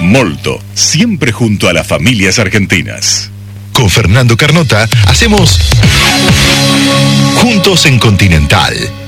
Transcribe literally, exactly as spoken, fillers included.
Molto, siempre junto a las familias argentinas. Con Fernando Carnota hacemos Juntos en Continental.